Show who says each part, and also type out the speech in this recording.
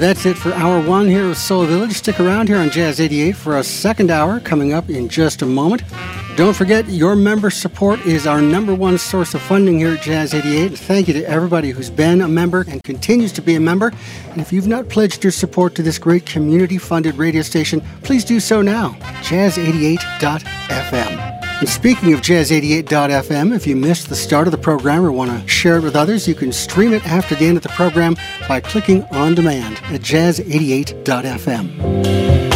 Speaker 1: That's it for Hour 1 here with Soul Village. Stick around here on Jazz 88 for a second hour coming up in just a moment. Don't forget, your member support is our number one source of funding here at Jazz 88. Thank you to everybody who's been a member and continues to be a member. And if you've not pledged your support to this great community-funded radio station, please do so now. Jazz88.fm. And speaking of Jazz88.fm, if you missed the start of the program or want to share it with others, you can stream it after the end of the program by clicking on demand at Jazz88.fm.